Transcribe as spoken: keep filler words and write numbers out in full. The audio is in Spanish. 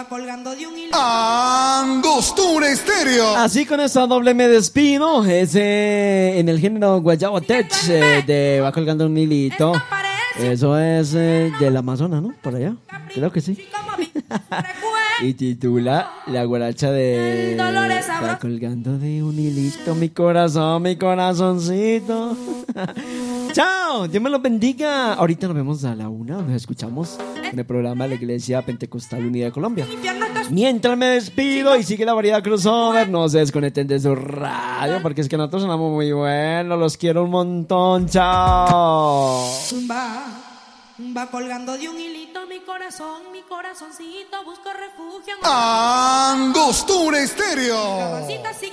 Va colgando de un hilo. Angostura Estéreo. Así con esta doble me despido. Es eh, en el género Guayabo Tech eh, de Va colgando un hilito. Eso es eh, del Amazonas, ¿no? Por allá. Creo que sí. Y titula La guaracha de Va colgando de un hilito mi corazón, mi corazoncito. Chao, Dios me los bendiga. Ahorita nos vemos a la una. Nos escuchamos en el programa de la Iglesia Pentecostal Unida de Colombia. Mientras me despido y sigue la variedad crossover, no se desconecten de su radio, porque es que nosotros sonamos muy buenos. Los quiero un montón. Chao. Va, va colgando de un hilito mi corazón, mi corazoncito busco refugio en Angostura Estéreo. Mamacita